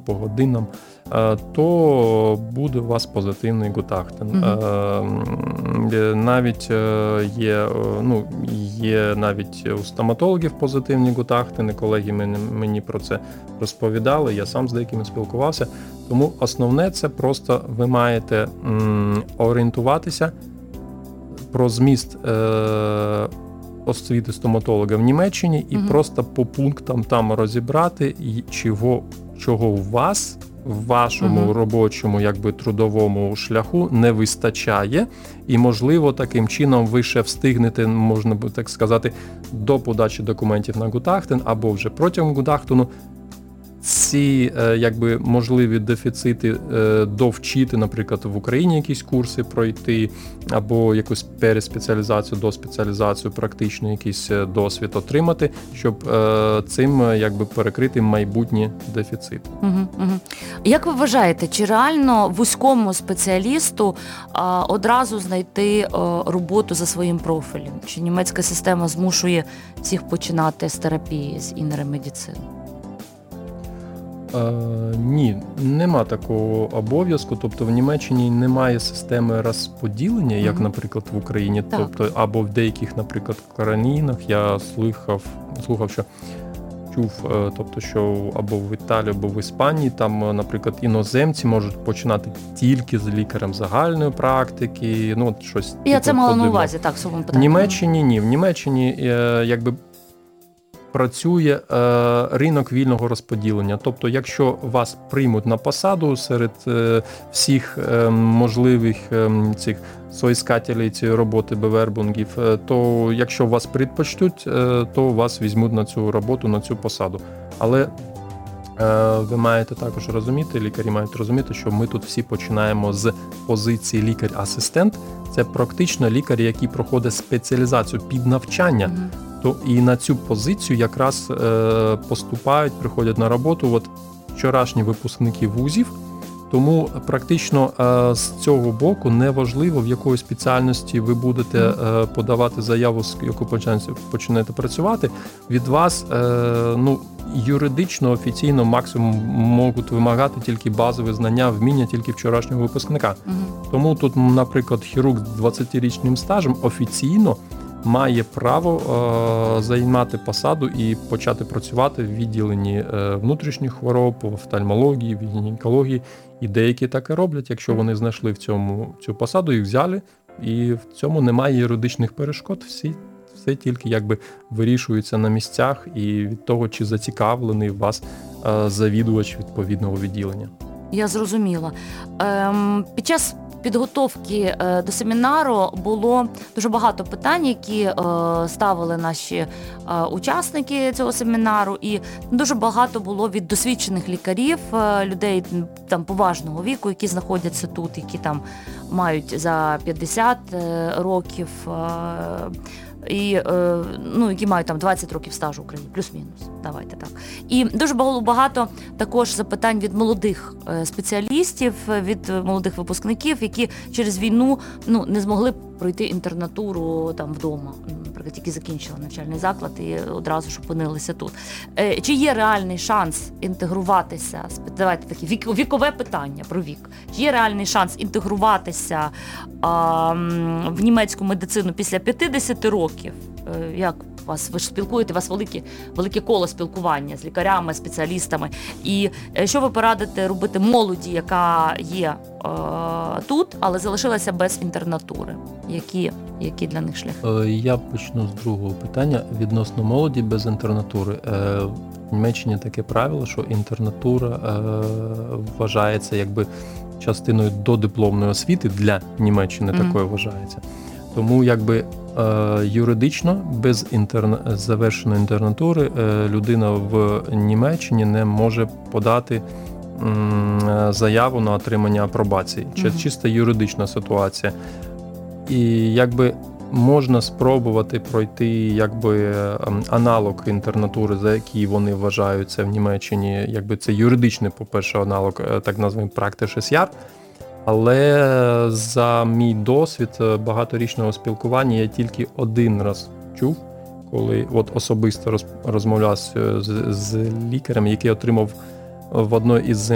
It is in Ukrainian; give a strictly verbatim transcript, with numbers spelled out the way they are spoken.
по годинам, то буде у вас позитивний гутахтен. Mm-hmm. Навіть є, ну, є навіть у стоматологів позитивні гутахтени, колеги мені, мені про це розповідали, я сам з деякими спілкувався. Тому основне це просто ви маєте м, орієнтуватися про зміст е, освіти стоматолога в Німеччині і mm-hmm. просто по пунктам там розібрати, чого, чого у вас в вашому uh-huh. робочому, якби, трудовому шляху не вистачає, і, можливо, таким чином ви ще встигнете, можна би так сказати, до подачі документів на гутахтен або вже протягом гутахтену ці, якби, можливі дефіцити довчити, наприклад, в Україні якісь курси пройти, або якусь переспеціалізацію, доспеціалізацію, практичний якийсь досвід отримати, щоб цим, якби, перекрити майбутні дефіцити. Угу, угу. Як ви вважаєте, чи реально вузькому спеціалісту а, одразу знайти а, роботу за своїм профілем? Чи німецька система змушує всіх починати з терапії, з іннер-медицини? Е, ні, нема такого обов'язку, тобто в Німеччині немає системи розподілення, як, mm-hmm. наприклад, в Україні, так. Тобто або в деяких, наприклад, країнах я слухав, слухав, що чув, тобто, що або в Італії, або в Іспанії, там, наприклад, іноземці можуть починати тільки з лікарем загальної практики, ну, от щось. Я типу, це мала на увазі, так, словом питання. В Німеччині ні, в Німеччині, якби, працює е, ринок вільного розподілення. Тобто, якщо вас приймуть на посаду серед е, всіх е, можливих е, цих соіскателів цієї роботи, бевербунгів, е, то якщо вас предпочтуть, е, то вас візьмуть на цю роботу, на цю посаду. Але е, ви маєте також розуміти, лікарі мають розуміти, що ми тут всі починаємо з позиції лікар-асистент. Це практично лікар, який проходить спеціалізацію під навчання. Mm-hmm. То і на цю позицію якраз е, поступають, приходять на роботу от вчорашні випускники вузів, тому практично е, з цього боку неважливо, в якої спеціальності ви будете е, подавати заяву, з яку почнете працювати, від вас е, ну, юридично, офіційно максимум можуть вимагати тільки базові знання, вміння тільки вчорашнього випускника. Mm-hmm. Тому тут, наприклад, хірург з двадцятирічним стажем офіційно має право е, займати посаду і почати працювати в відділенні е, внутрішніх хвороб, в офтальмології, в гінекології. І деякі так і роблять, якщо вони знайшли в цьому цю посаду, їх взяли, і в цьому немає юридичних перешкод. Всі, все тільки якби вирішується на місцях і від того, чи зацікавлений в вас е, завідувач відповідного відділення. Я зрозуміла. Ем, під час підготовки е, до семінару було дуже багато питань, які е, ставили наші е, учасники цього семінару, і дуже багато було від досвідчених лікарів, е, людей там поважного віку, які знаходяться тут, які там мають за п'ятдесят е, років, е, і, ну, які мають там двадцять років стажу в Україні, плюс-мінус, давайте так. І дуже було багато також запитань від молодих спеціалістів, від молодих випускників, які через війну, ну, не змогли пройти інтернатуру там вдома, наприклад, які закінчили навчальний заклад і одразу ж опинилися тут. Чи є реальний шанс інтегруватися, давайте таке вікове питання про вік, чи є реальний шанс інтегруватися а, в німецьку медицину після п'ятдесят років? Як вас, ви ж спілкуєте, у вас велике, велике коло спілкування з лікарями, спеціалістами. І що ви порадите робити молоді, яка є е, тут, але залишилася без інтернатури? Які, які для них шляхи? Я почну з другого питання. Відносно молоді без інтернатури. В Німеччині таке правило, що інтернатура вважається якби частиною додипломної освіти, для Німеччини mm-hmm. такою вважається. Тому якби юридично без інтерна... завершеної інтернатури людина в Німеччині не може подати заяву на отримання апробації. Це mm-hmm. чисто юридична ситуація. І якби можна спробувати пройти якби аналог інтернатури, за який вони вважаються в Німеччині, якби це юридичний, по-перше, аналог, так названий Praktisches Jahr. Але за мій досвід багаторічного спілкування я тільки один раз чув, коли от особисто розмовляв з, з лікарем, який отримав в одній із